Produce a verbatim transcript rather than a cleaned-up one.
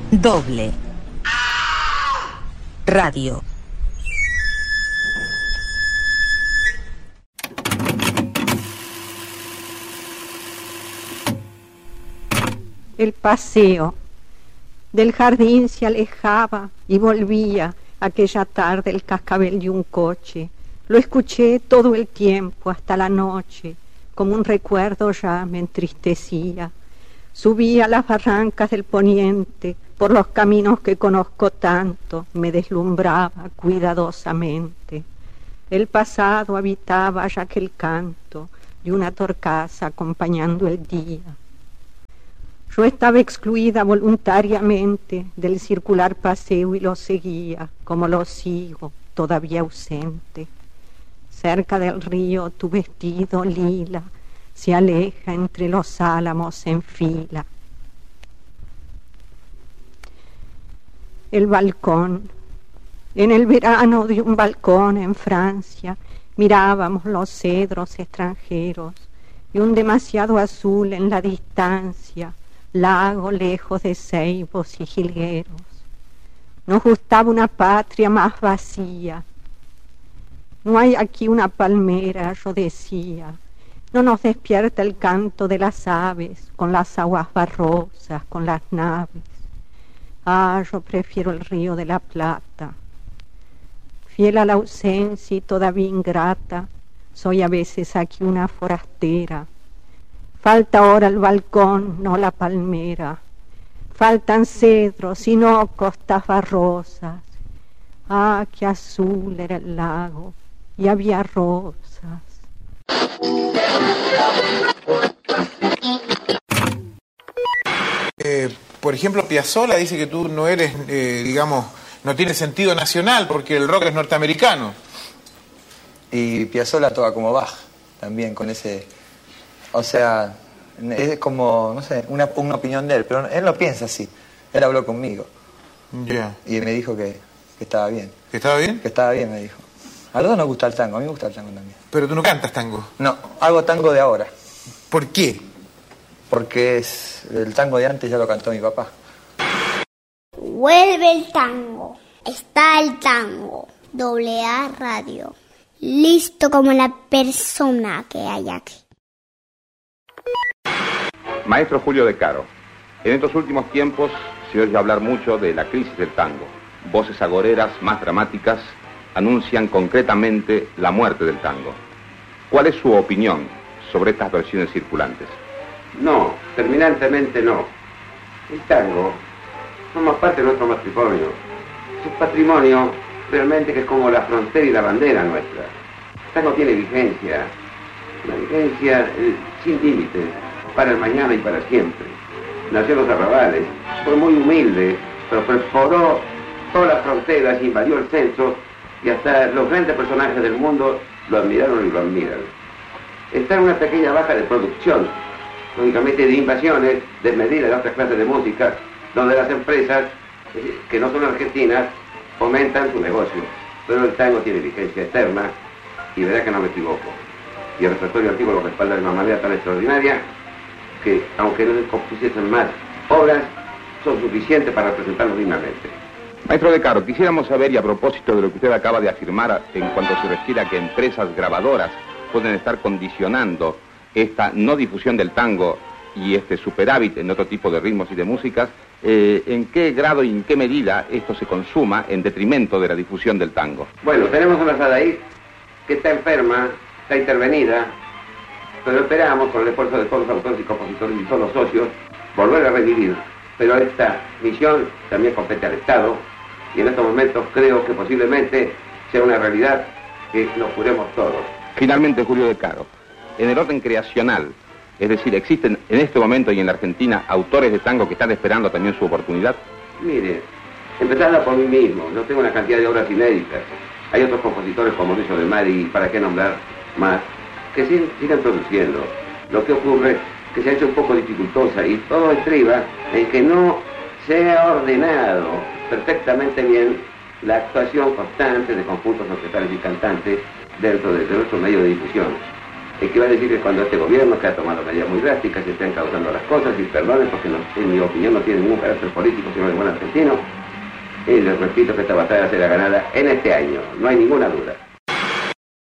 Doble Radio. El paseo del jardín se alejaba y volvía aquella tarde el cascabel de un coche. Lo escuché todo el tiempo hasta la noche, como un recuerdo ya me entristecía. Subía las barrancas del poniente, por los caminos que conozco tanto, me deslumbraba cuidadosamente. El pasado habitaba ya que el canto de una torcaza acompañando el día. Yo estaba excluida voluntariamente del circular paseo y lo seguía, como lo sigo, todavía ausente. Cerca del río tu vestido lila se aleja entre los álamos en fila. El balcón. En el verano de un balcón en Francia mirábamos los cedros extranjeros y un demasiado azul en la distancia, lago lejos de ceibos y jilgueros. Nos gustaba una patria más vacía. No hay aquí una palmera, yo decía. No nos despierta el canto de las aves, con las aguas barrosas, con las naves. Ah, yo prefiero el río de la Plata. Fiel a la ausencia y todavía ingrata, soy a veces aquí una forastera. Falta ahora el balcón, no la palmera. Faltan cedros y no costas barrosas. Ah, qué azul era el lago y había rosas. Eh, por ejemplo, Piazzolla dice que tú no eres, eh, digamos, no tienes sentido nacional porque el rock es norteamericano. Y Piazzolla toca como Bach, también con ese... O sea, es como, no sé, una, una opinión de él, pero él no piensa así. Él habló conmigo. Ya. Yeah. Y me dijo que, que estaba bien. ¿Que estaba bien? Que estaba bien, me dijo. A los dos nos gusta el tango, a mí me gusta el tango también. Pero tú no cantas tango. No, hago tango de ahora. ¿Por qué? Porque es el tango de antes ya lo cantó mi papá. Vuelve el tango. Está el tango. Doble A Radio. Listo como la persona que hay aquí. Maestro Julio De Caro, en estos últimos tiempos se oye hablar mucho de la crisis del tango. Voces agoreras más dramáticas anuncian concretamente la muerte del tango. ¿Cuál es su opinión sobre estas versiones circulantes? No, terminantemente no. El tango forma parte de nuestro matrimonio. Es un patrimonio realmente que es como la frontera y la bandera nuestra. El tango tiene vigencia, una vigencia eh, sin límites, para el mañana y para siempre. Nació en los arrabales, fue muy humilde, pero perforó todas las fronteras, invadió el centro y hasta los grandes personajes del mundo lo admiraron y lo admiran. Está en una pequeña baja de producción, lógicamente de invasiones desmedidas de otras clases de música, donde las empresas, que no son argentinas, fomentan su negocio. Pero el tango tiene vigencia eterna y verá que no me equivoco. Y el repertorio antiguo lo respalda de una manera tan extraordinaria que, aunque no se compusiesen más obras, son suficientes para representarlo dignamente. Maestro De Caro, quisiéramos saber, y a propósito de lo que usted acaba de afirmar en cuanto se refiere a que empresas grabadoras pueden estar condicionando esta no difusión del tango y este superávit en otro tipo de ritmos y de músicas, eh, ¿en qué grado y en qué medida esto se consuma en detrimento de la difusión del tango? Bueno, tenemos una Sadaí que está enferma, está intervenida, pero esperamos, con el esfuerzo de todos los autores y compositores y todos los socios, volver a revivir. Pero esta misión también compete al Estado, y en estos momentos creo que posiblemente sea una realidad que nos juremos todos. Finalmente, Julio De Caro, en el orden creacional, es decir, ¿existen en este momento y en la Argentina autores de tango que están esperando también su oportunidad? Mire, empezando por mí mismo, yo tengo una cantidad de obras inéditas. Hay otros compositores como Luis de Mari, para qué nombrar más, que siguen, siguen produciendo. Lo que ocurre es que se ha hecho un poco dificultosa y todo estriba en que no se ha ordenado perfectamente bien la actuación constante de conjuntos orquestales y cantantes dentro de, de nuestro medio de difusión. el que va a decir que cuando este gobierno, que ha tomado medidas muy drásticas, se están causando las cosas, y perdonen porque no, en mi opinión no tiene ningún carácter político, sino de buen argentino, y les repito que esta batalla será ganada en este año, no hay ninguna duda.